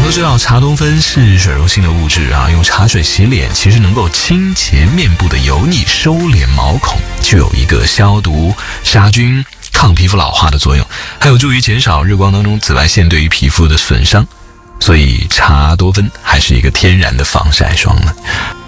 都知道茶多酚是水溶性的物质啊，用茶水洗脸其实能够清洁面部的油腻，收敛毛孔，具有一个消毒、杀菌、抗皮肤老化的作用，还有助于减少日光当中紫外线对于皮肤的损伤。所以茶多酚还是一个天然的防晒霜呢。